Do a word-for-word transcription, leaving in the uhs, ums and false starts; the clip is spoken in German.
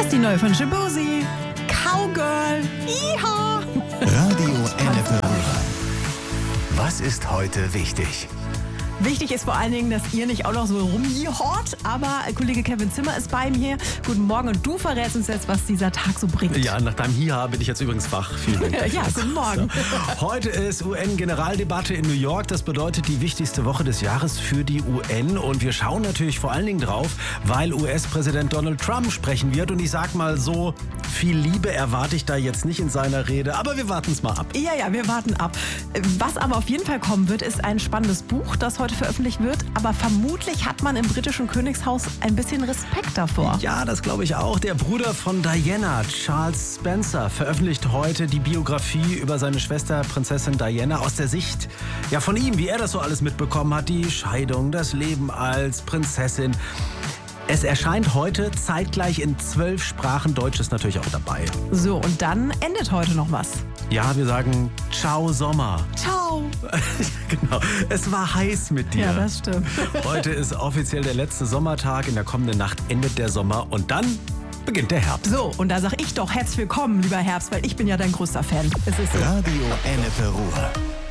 ist die neue von Shaboozey. Cowgirl. Iha. Radio Ennepe. Was ist heute wichtig? Wichtig ist vor allen Dingen, dass ihr nicht auch noch so rumjihort, aber Kollege Kevin Zimmer ist bei mir. Guten Morgen und du verrätst uns jetzt, was dieser Tag so bringt. Ja, nach deinem Hiha bin ich jetzt übrigens wach. Vielen Dank. Ja, guten Morgen. So. Heute ist U N-Generaldebatte in New York. Das bedeutet die wichtigste Woche des Jahres für die U N. Und wir schauen natürlich vor allen Dingen drauf, weil U S-Präsident Donald Trump sprechen wird. Und ich sag mal so, viel Liebe erwarte ich da jetzt nicht in seiner Rede. Aber wir warten es mal ab. Ja, ja, wir warten ab. Was aber auf jeden Fall kommen wird, ist ein spannendes Buch, das heute veröffentlicht wird. Aber vermutlich hat man im britischen Königshaus ein bisschen Respekt davor. Ja, das glaube ich auch. Der Bruder von Diana, Charles Spencer, veröffentlicht heute die Biografie über seine Schwester Prinzessin Diana aus der Sicht ja, von ihm, wie er das so alles mitbekommen hat. Die Scheidung, das Leben als Prinzessin. Es erscheint heute zeitgleich in zwölf Sprachen. Deutsch ist natürlich auch dabei. So, und dann endet heute noch was. Ja, wir sagen Ciao Sommer. Ciao. Genau, es war heiß mit dir. Ja, das stimmt. Heute ist offiziell der letzte Sommertag. In der kommenden Nacht endet der Sommer und dann beginnt der Herbst. So, und da sag ich doch herzlich willkommen, lieber Herbst, weil ich bin ja dein größter Fan. Es ist so. Radio Ennepe Ruhr.